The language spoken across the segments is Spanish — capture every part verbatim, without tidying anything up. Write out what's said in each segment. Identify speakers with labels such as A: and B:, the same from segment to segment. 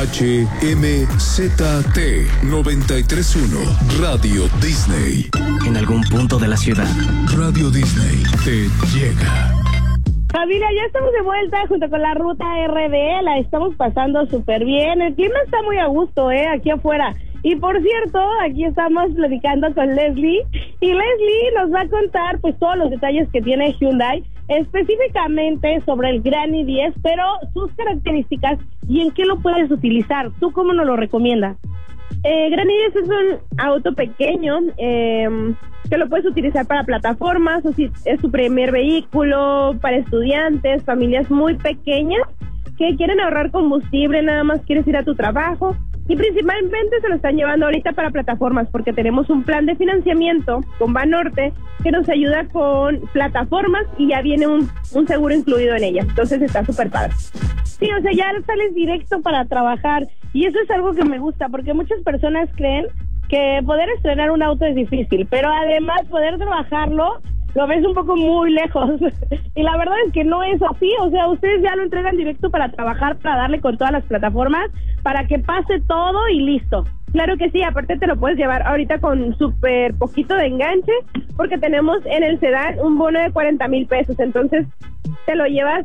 A: H M Z T noventa y tres punto uno Radio Disney.
B: En algún punto de la ciudad,
A: Radio Disney te llega.
C: Familia, ya estamos de vuelta junto con la Ruta R D, la estamos pasando súper bien, el clima está muy a gusto, eh, aquí afuera. Y por cierto, aquí estamos platicando con Leslie, y Leslie nos va a contar pues todos los detalles que tiene Hyundai, específicamente sobre el Gran i diez, pero sus características y en qué lo puedes utilizar. ¿Tú cómo nos lo recomiendas? Eh, Gran i diez es un auto pequeño eh, que lo puedes utilizar para plataformas, o si es tu primer vehículo, para estudiantes, familias muy pequeñas que quieren ahorrar combustible, nada más quieres ir a tu trabajo, y principalmente se lo están llevando ahorita para plataformas porque tenemos un plan de financiamiento con Banorte que nos ayuda con plataformas y ya viene un, un seguro incluido en ella, entonces está súper padre. Sí, o sea, ya sales directo para trabajar y eso es algo que me gusta porque muchas personas creen que poder estrenar un auto es difícil, pero además poder trabajarlo lo ves un poco muy lejos y la verdad es que no es así, o sea, ustedes ya lo entregan directo para trabajar, para darle con todas las plataformas, para que pase todo y listo. Claro que sí, aparte te lo puedes llevar ahorita con súper poquito de enganche, porque tenemos en el sedán un bono de cuarenta mil pesos, entonces te lo llevas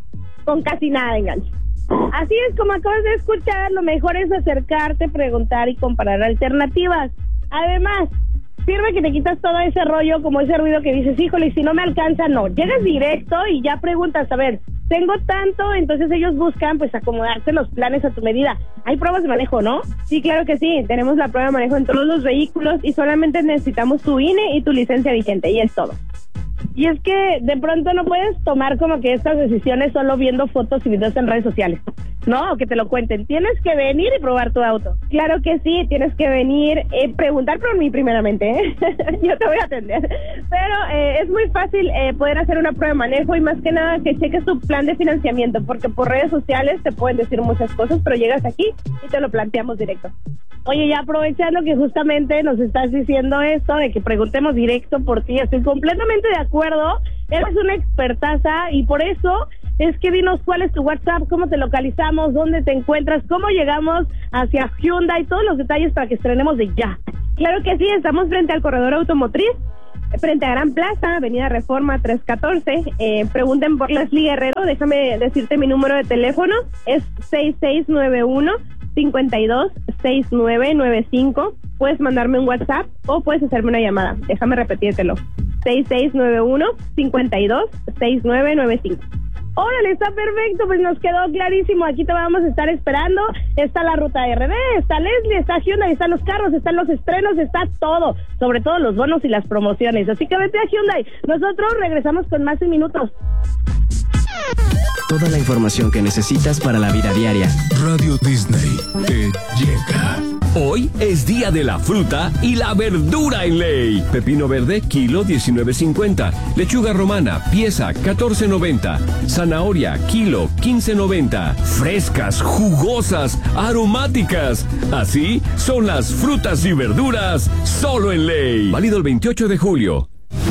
C: con casi nada de enganche. Así es, como acabas de escuchar, lo mejor es acercarte, preguntar y comparar alternativas. Además, sirve que te quitas todo ese rollo, como ese ruido que dices, híjole, y si no me alcanza, no. Llegas directo y ya preguntas, a ver, tengo tanto, entonces ellos buscan, pues, acomodarte los planes a tu medida. ¿Hay pruebas de manejo, no? Sí, claro que sí, tenemos la prueba de manejo en todos los vehículos y solamente necesitamos tu I N E y tu licencia vigente, y es todo. Y es que de pronto no puedes tomar como que estas decisiones solo viendo fotos y videos en redes sociales, ¿no? O que te lo cuenten. Tienes que venir y probar tu auto. Claro que sí, tienes que venir, eh, preguntar por mí primeramente, ¿eh? Yo te voy a atender. Pero eh, es muy fácil eh, poder hacer una prueba de manejo y más que nada que cheques tu plan de financiamiento, porque por redes sociales te pueden decir muchas cosas, pero llegas aquí y te lo planteamos directo. Oye, ya aprovechando que justamente nos estás diciendo esto de que preguntemos directo por ti, estoy completamente de acuerdo, eres una expertaza y por eso es que dinos cuál es tu WhatsApp, cómo te localizamos, dónde te encuentras, cómo llegamos hacia Hyundai, todos los detalles para que estrenemos de ya. Claro que sí, estamos frente al corredor automotriz, frente a Gran Plaza, Avenida Reforma trescientos catorce, eh, pregunten por Leslie Guerrero, déjame decirte mi número de teléfono, es seis seis nueve uno, cinco dos, seis nueve nueve cinco, puedes mandarme un WhatsApp o puedes hacerme una llamada, déjame repetírtelo, seis seis nueve uno, cinco dos, seis nueve nueve cinco. Órale, está perfecto, pues nos quedó clarísimo, aquí te vamos a estar esperando, está la Ruta R D, está Leslie, está Hyundai, están los carros, están los estrenos, está todo, sobre todo los bonos y las promociones, así que vete a Hyundai, nosotros regresamos con más en minutos.
B: Toda la información que necesitas para la vida diaria.
A: Radio Disney te llega.
D: Hoy es día de la fruta y la verdura en ley. Pepino verde, kilo diecinueve cincuenta. Lechuga romana, pieza catorce noventa. Zanahoria, kilo quince noventa. Frescas, jugosas, aromáticas. Así son las frutas y verduras solo en ley. Válido el veintiocho de julio.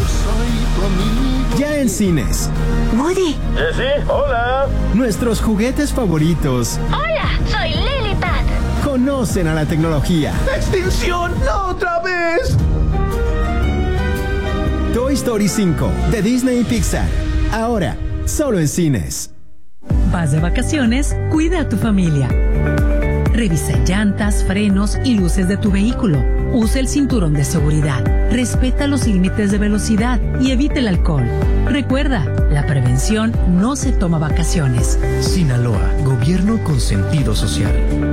E: Ya en cines.
F: Woody.
G: Jessie, hola.
E: Nuestros juguetes favoritos.
F: Hola, soy Lily Pat.
E: Conocen a la tecnología.
G: ¡Extinción! ¡No otra vez!
E: Toy Story cinco, de Disney y Pixar. Ahora, solo en cines.
H: Vas de vacaciones, cuida a tu familia. Revisa llantas, frenos y luces de tu vehículo. Usa el cinturón de seguridad. Respeta los límites de velocidad y evita el alcohol. Recuerda, la prevención no se toma vacaciones.
I: Sinaloa, gobierno con sentido social.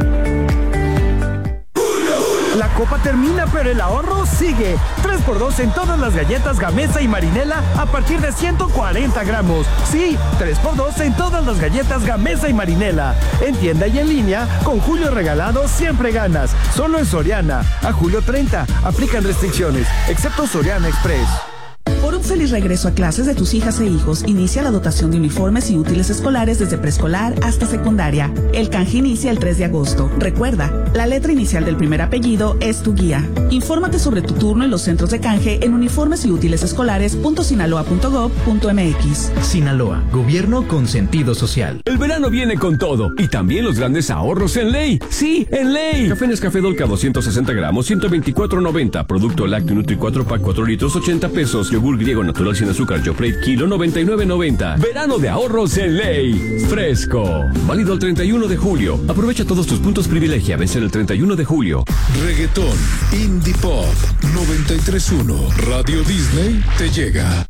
J: La copa termina, pero el ahorro sigue. tres por dos en todas las galletas Gamesa y Marinela a partir de ciento cuarenta gramos. Sí, tres por dos en todas las galletas Gamesa y Marinela. En tienda y en línea, con Julio Regalado siempre ganas. Solo en Soriana. A julio treinta. Aplican restricciones, excepto Soriana Express.
H: Por un
K: feliz regreso a clases de tus hijas e hijos, inicia la dotación de uniformes y útiles escolares desde preescolar hasta secundaria. El canje inicia el tres de agosto. Recuerda, la letra inicial del primer apellido es tu guía. Infórmate sobre tu turno en los centros de canje en uniformes y útiles escolares punto sinaloa punto gob punto mx.
I: Sinaloa, gobierno con sentido social.
D: El verano viene con todo y también los grandes ahorros en Ley. Sí, en Ley. Café Nescafé Dolca doscientos sesenta gramos, ciento veinticuatro noventa. Producto lácteo Nutri cuatro pack cuatro litros, ochenta pesos. Yogur griego natural sin azúcar Joprate kilo, noventa y nueve noventa. Verano de ahorros en Ley. Fresco. Válido el treinta y uno de julio. Aprovecha todos tus puntos privilegia. Vence el treinta y uno de julio.
A: Reggaetón, Indie Pop, noventa y tres punto uno. Radio Disney te llega.